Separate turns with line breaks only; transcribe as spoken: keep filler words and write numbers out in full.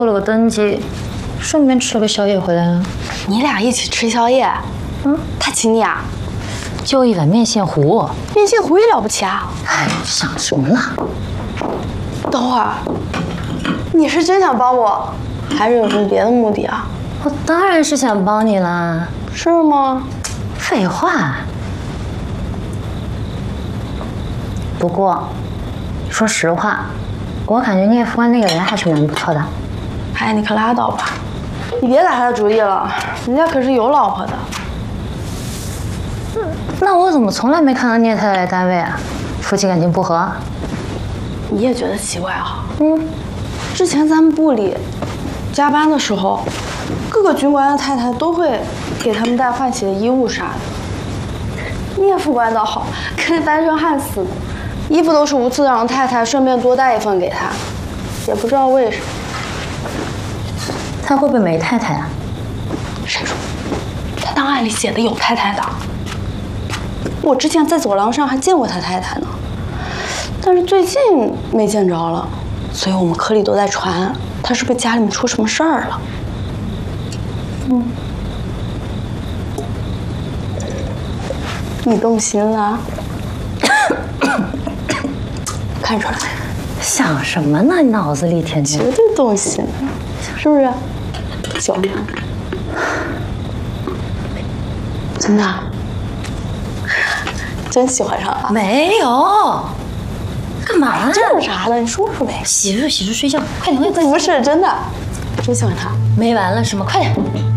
做了个登记，顺便吃了个宵夜回来了。
你俩一起吃宵夜？嗯，他请你啊？
就一碗面线糊。
面线糊也了不起啊？
哎，想什么呢？
等会儿，你是真想帮我，还是有什么别的目的啊？
我当然是想帮你啦。
是吗？
废话。不过，说实话，我感觉聂副官那个人还是蛮不错的。
哎，你可拉倒吧，你别打他的主意了，人家可是有老婆的。
那我怎么从来没看到聂太太来单位啊？夫妻感情不和？
你也觉得奇怪哈？嗯，之前咱们部里加班的时候，各个军官的太太都会给他们带换洗的衣物啥的。聂副官倒好，跟单身汉似的，衣服都是无次让太太顺便多带一份给他，也不知道为什么。
他会不会没太太啊？
谁说？他档案里写的有太太的。我之前在走廊上还见过他太太呢，但是最近没见着了，所以我们科里都在传他是不是家里面出什么事儿了。嗯，你动心了？看出来。
想什么呢？你脑子里天天
绝对动心，是不是？喜欢他？真的？真喜欢上了？
没有。干嘛呢？
这有啥的？你说说呗。
洗漱洗漱睡觉，快点快点。
不是真的，真喜欢他。
没完了是吗？快点。